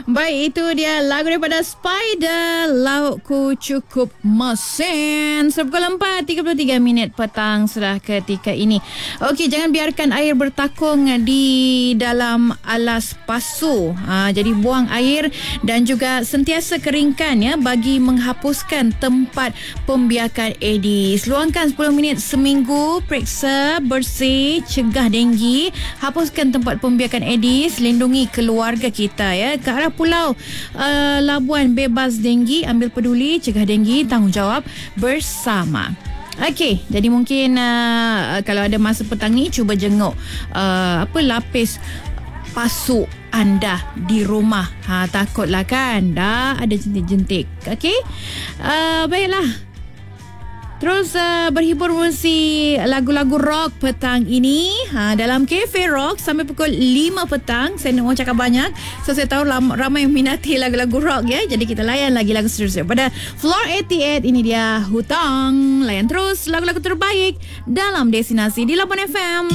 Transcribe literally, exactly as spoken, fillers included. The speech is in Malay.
Baik, itu dia lagu daripada Spider, Laukku Cukup Mesin. Pukul empat tiga puluh tiga minit petang sudah ketika ini. Okey, jangan biarkan air bertakung di dalam alas pasu. Ha, jadi buang air dan juga sentiasa keringkan ya bagi menghapuskan tempat pembiakan Aedes. Luangkan sepuluh minit seminggu, periksa bersih, cegah denggi, hapuskan tempat pembiakan Aedes, lindungi keluarga kita ya. Ke arah pulau uh, Labuan bebas denggi, ambil peduli, cegah denggi, tanggungjawab bersama. Okey, jadi mungkin uh, kalau ada masa petang ni cuba jenguk uh, apa lapis pasu anda di rumah. Ha, takutlah kan dah ada jentik-jentik. Okey. Uh, baiklah. Terus uh, berhibur musik lagu-lagu rock petang ini ha, dalam Cafe Rock sampai pukul lima petang. Saya nak orang cakap banyak, so saya tahu ram, ramai yang minati lagu-lagu rock ya. Jadi kita layan lagi lagu seterusnya pada Floor lapan puluh lapan. Ini dia Hutang. Layan terus lagu-lagu terbaik dalam Destinasi di lapan F M.